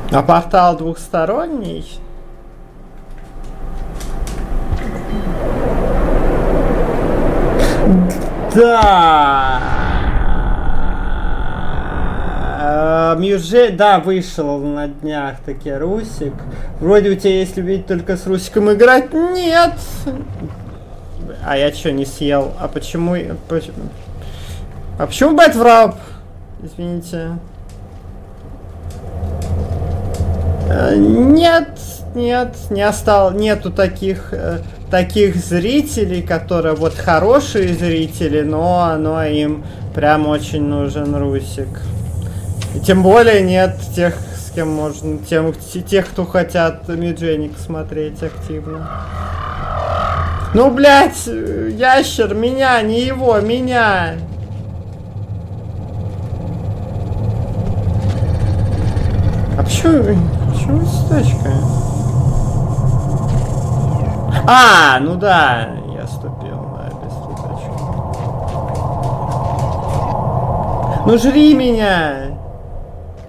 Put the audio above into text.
А портал двухсторонний? Да. Мюже, да, вышел на днях таки Русик. Вроде у тебя есть любить только с Русиком играть. Нет. А я что, не съел? А почему? А почему Бэтврап? Извините. Нет, не осталось. Нету таких зрителей, которые вот хорошие зрители, но им прям очень нужен Русик. И тем более нет тех, с кем можно, тех, кто хотят Мидженик смотреть активно. Ну, блять, ящер, меня, не его, меня. А почему стачка? А, ну да, я ступил, да, без стачки. Ну жри меня!